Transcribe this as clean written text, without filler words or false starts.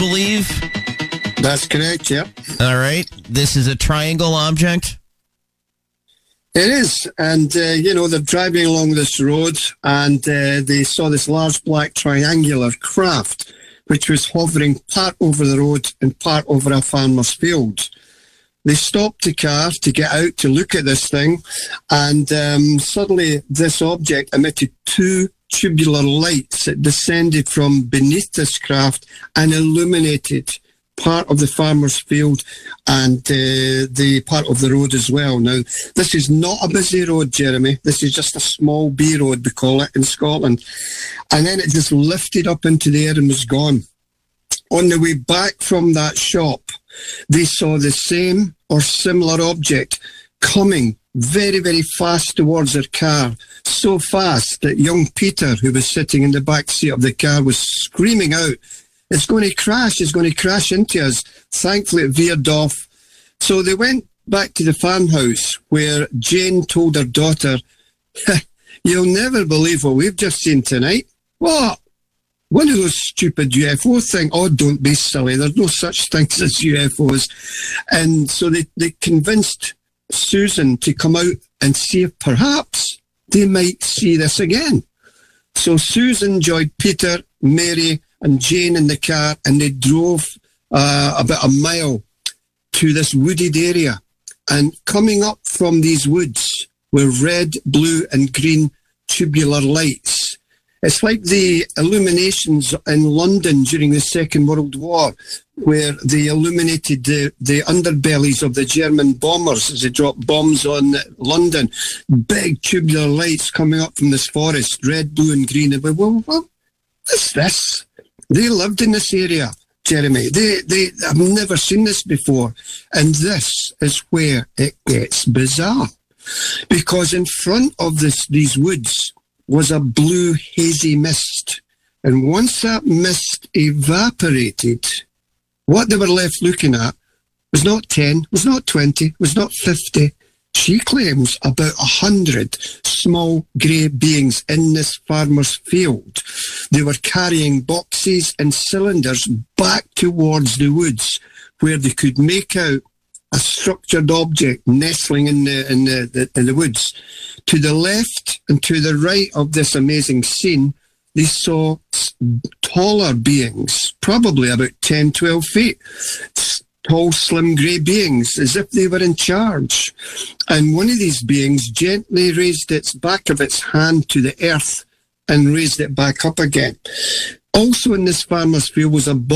believe? That's correct, yep. All right. This is a triangle object? It is. And, they're driving along this road and they saw this large black triangular craft, which was hovering part over the road and part over a farmer's field. They stopped the car to get out to look at this thing, and suddenly this object emitted two tubular lights that descended from beneath this craft and illuminated part of the farmer's field and the part of the road as well. Now, this is not a busy road, Jeremy. This is just a small B road, we call it in Scotland. And then it just lifted up into the air and was gone. On the way back from that shop, they saw the same or similar object coming very, very fast towards their car, so fast that young Peter, who was sitting in the back seat of the car, was screaming out, "It's going to crash, it's going to crash into us." Thankfully, it veered off. So they went back to the farmhouse where Jane told her daughter, "You'll never believe what we've just seen tonight." "What?" "One of those stupid UFO things." "Oh, don't be silly. There's no such things as UFOs." And so they convinced Susan to come out and see if perhaps they might see this again. So Susan joined Peter, Mary, and Jane in the car, and they drove about a mile to this wooded area. And coming up from these woods were red, blue, and green tubular lights. It's like the illuminations in London during the Second World War, where they illuminated the underbellies of the German bombers as they dropped bombs on London. Big tubular lights coming up from this forest, red, blue, and green. And well, what's this? They lived in this area, Jeremy. I've never seen this before. And this is where it gets bizarre. Because in front of these woods was a blue hazy mist. And once that mist evaporated, what they were left looking at was not 10, was not 20, was not 50. She claims about 100 small grey beings in this farmer's field. They were carrying boxes and cylinders back towards the woods where they could make out a structured object nestling in the woods. To the left and to the right of this amazing scene, they saw taller beings, probably about 10, 12 feet. Tall, slim grey beings, as if they were in charge. And one of these beings gently raised its back of its hand to the earth and raised it back up again. Also in this farmer's field was a